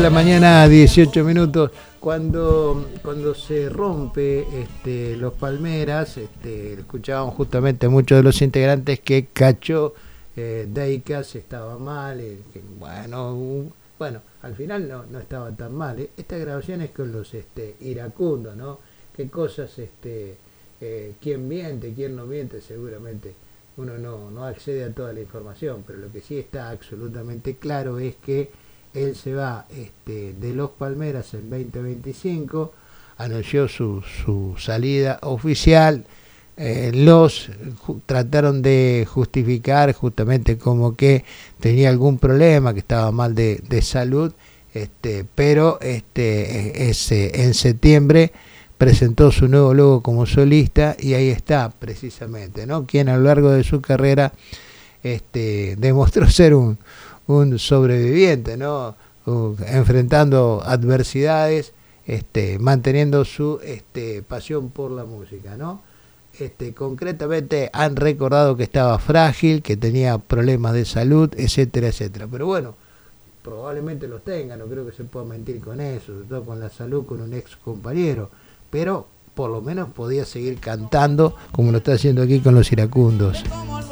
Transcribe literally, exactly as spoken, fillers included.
la mañana, dieciocho minutos. Cuando, cuando se rompe este, los Palmeras, este, escuchábamos justamente a muchos de los integrantes que Cacho eh, Deicas estaba mal. Eh, que, bueno, uh, bueno, al final no, no estaba tan mal. Eh. Estas grabaciones con los este, iracundos, ¿no? Qué cosas, este, eh, quién miente, quién no miente, seguramente uno no, no accede a toda la información, pero lo que sí está absolutamente claro es que él se va este, de los Palmeras en veinte veinticinco, anunció su, su salida oficial, eh, los ju- trataron de justificar justamente como que tenía algún problema, que estaba mal de, de salud, este, pero este, ese, en septiembre presentó su nuevo logo como solista y ahí está precisamente, ¿no? Quien a lo largo de su carrera este, demostró ser un, un sobreviviente, ¿no? Uh, enfrentando adversidades, este, manteniendo su este, pasión por la música, ¿no? Este, concretamente han recordado que estaba frágil, que tenía problemas de salud, etcétera, etcétera. Pero bueno, probablemente los tenga, no creo que se pueda mentir con eso, sobre todo con la salud, con un ex compañero, pero por lo menos podía seguir cantando como lo está haciendo aquí con los iracundos.